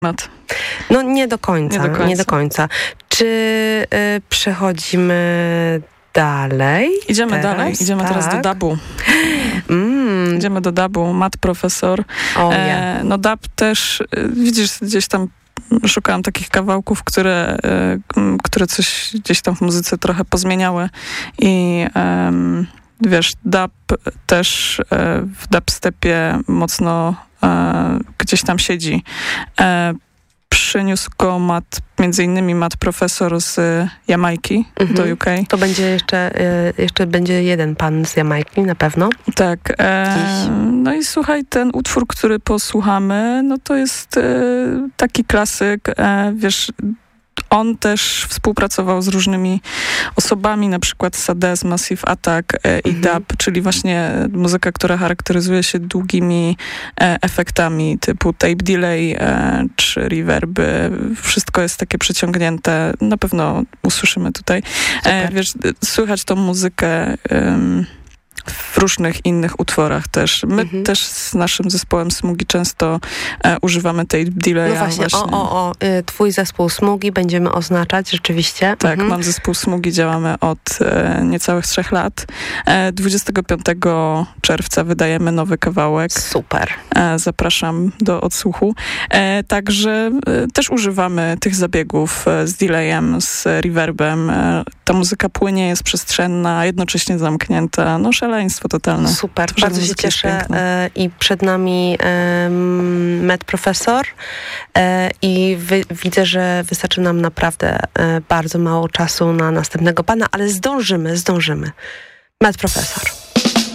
No nie do końca. Czy przechodzimy dalej? Idziemy teraz do dubu. Idziemy do dubu, Matt Professor. No dub też, widzisz, gdzieś tam szukałam takich kawałków, które coś gdzieś tam w muzyce trochę pozmieniały i wiesz, dub też w dubstepie mocno gdzieś tam siedzi. Przyniósł go między innymi Matt Professor z Jamajki do UK. To będzie jeszcze będzie jeden pan z Jamajki na pewno. Tak. No i słuchaj, ten utwór, który posłuchamy, no to jest taki klasyk, wiesz, on też współpracował z różnymi osobami, na przykład Sade z Massive Attack i dub, czyli właśnie muzyka, która charakteryzuje się długimi efektami typu tape delay czy reverby. Wszystko jest takie przeciągnięte. Na pewno usłyszymy tutaj. Wiesz, słychać tą muzykę w różnych innych utworach też. My też z naszym zespołem Smugi często używamy tej delaya. No właśnie, twój zespół Smugi będziemy oznaczać rzeczywiście. Tak, mam zespół Smugi, działamy od niecałych 3 lat. 25 czerwca wydajemy nowy kawałek. Super. Zapraszam do odsłuchu. Także też używamy tych zabiegów z delayem, z reverbem. Ta muzyka płynie, jest przestrzenna, jednocześnie zamknięta. No szaleństwo totalne. Super, bardzo się cieszę. I przed nami Matt Professor i widzę, że wystarczy nam naprawdę bardzo mało czasu na następnego pana, ale zdążymy. Matt Professor.